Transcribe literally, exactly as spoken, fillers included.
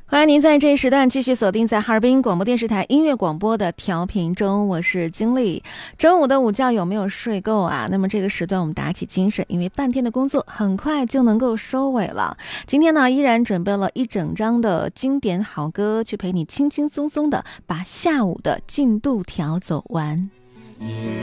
欢迎您在这一时段继续锁定在哈尔滨广播电视台音乐广播的调频中，我是金丽。中午的午觉有没有睡够啊？那么这个时段我们打起精神，因为半天的工作很快就能够收尾了。今天呢，依然准备了一整张的经典好歌，去陪你轻轻松松的把下午的进度条走完。